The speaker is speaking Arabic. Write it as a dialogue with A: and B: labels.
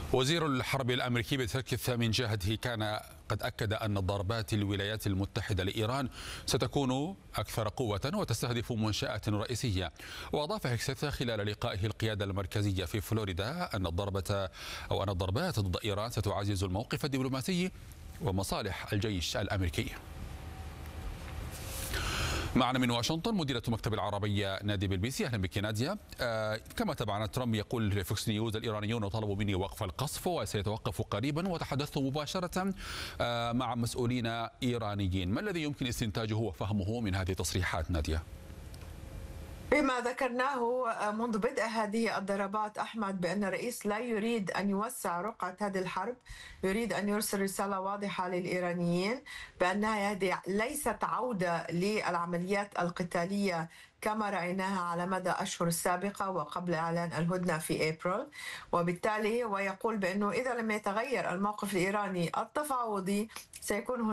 A: وزير الحرب الأمريكي بتركيز من جهته كان قد أكد أن ضربات الولايات المتحدة لإيران ستكون أكثر قوة وتستهدف منشآت رئيسية. وأضاف هيكسث خلال لقائه القيادة المركزية في فلوريدا أن الضربات ضد إيران ستعزز الموقف الدبلوماسي ومصالح الجيش الأمريكي. معنا من واشنطن مديرة مكتب العربية نادية بلبيسي. أهلا بك نادية. كما تابعنا ترامب يقول لفوكس نيوز الإيرانيون طلبوا مني وقف القصف وسيتوقف قريبا، وتحدثت مباشرة مع مسؤولين إيرانيين. ما الذي يمكن استنتاجه وفهمه من هذه التصريحات نادية؟
B: بما ذكرناه منذ بدء هذه الضربات أحمد، بأن الرئيس لا يريد أن يوسع رقعة هذه الحرب، يريد أن يرسل رسالة واضحة للإيرانيين بأنها هذه ليست عودة للعمليات القتالية كما رأيناها على مدى أشهر السابقة وقبل إعلان الهدنة في أبريل. وبالتالي ويقول بأنه إذا لم يتغير الموقف الإيراني التفاوضي سيكون